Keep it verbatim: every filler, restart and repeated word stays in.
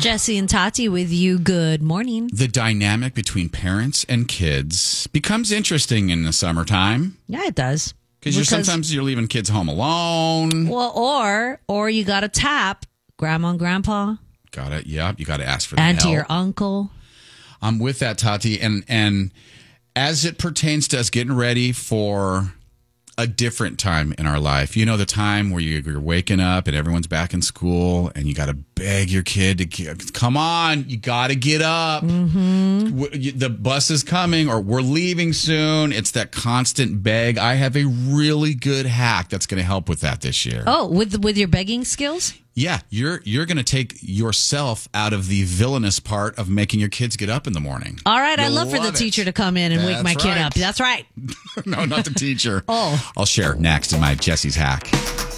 Jesse and Tati with you. Good morning. The dynamic between parents and kids becomes interesting in the summertime. Yeah, it does. Because you're sometimes you're leaving kids home alone. Well, or or you got to tap grandma and grandpa. Got it. Yeah, you got to ask for the Auntie help. or uncle. I'm with that, Tati. And and as it pertains to us getting ready for a different time in our life, you know, the time where you're waking up and everyone's back in school and you got to beg your kid to get, come on, you got to get up. Mm-hmm. The bus is coming or we're leaving soon. It's that constant beg. I have a really good hack that's going to help with that this year. Oh, with with your begging skills? Yeah, you're you're going to take yourself out of the villainous part of making your kids get up in the morning. All right, You'll I love for the love teacher it. to come in and wake That's my kid right. up. That's right. No, not the teacher. Oh. I'll share next in my Jesse's hack.